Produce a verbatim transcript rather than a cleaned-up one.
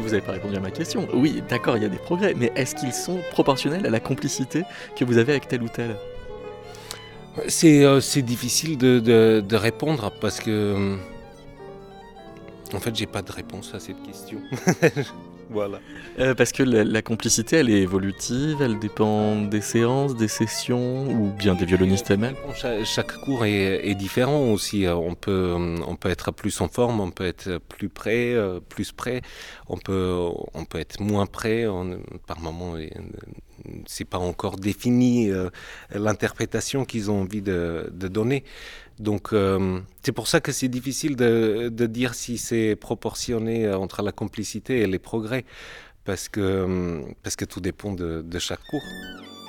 vous n'avez pas répondu à ma question. Oui, d'accord, il y a des progrès, mais est-ce qu'ils sont proportionnels à la complicité que vous avez avec tel ou tel ? C'est, euh, c'est difficile de, de, de répondre parce que, en fait, j'ai pas de réponse à cette question. Voilà. Euh, parce que la, la complicité, elle est évolutive, elle dépend des séances, des sessions, ou bien des violonistes elles-mêmes. Chaque, chaque cours est, est différent aussi. On peut, on peut être plus en forme, on peut être plus prêt, plus prêt. On peut, on peut être moins prêt. On, par moments, c'est pas encore défini euh, l'interprétation qu'ils ont envie de, de donner. Donc, euh, c'est pour ça que c'est difficile de, de dire si c'est proportionné entre la complicité et les progrès, parce que, parce que tout dépend de, de chaque cours.